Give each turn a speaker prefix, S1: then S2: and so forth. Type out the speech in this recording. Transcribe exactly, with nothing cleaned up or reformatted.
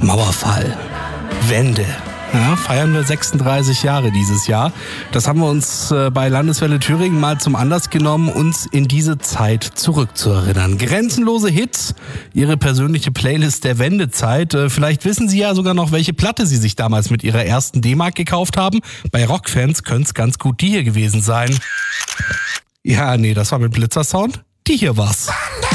S1: Mauerfall, Wende. Ja, feiern wir sechsunddreißig Jahre dieses Jahr. Das haben wir uns äh, bei Landeswelle Thüringen mal zum Anlass genommen, uns in diese Zeit zurückzuerinnern. Grenzenlose Hits, Ihre persönliche Playlist der Wendezeit. Äh, vielleicht wissen Sie ja sogar noch, welche Platte Sie sich damals mit Ihrer ersten D-Mark gekauft haben. Bei Rockfans könnte es ganz gut die hier gewesen sein. Ja, nee, das war mit Blitzersound. Die hier war's.